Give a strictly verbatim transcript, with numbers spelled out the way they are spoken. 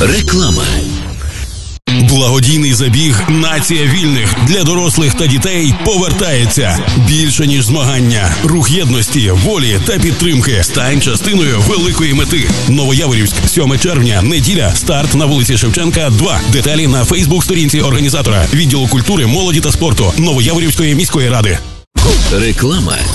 Реклама. Благодійний забіг «Нація вільних» для дорослих та дітей повертається. Більше, ніж змагання. Рух єдності, волі та підтримки. Стань частиною великої мети. Новояворівськ, сьоме червня, неділя. Старт на вулиці Шевченка, два. Деталі на фейсбук-сторінці організатора. Відділу культури, молоді та спорту Новояворівської міської ради. Реклама.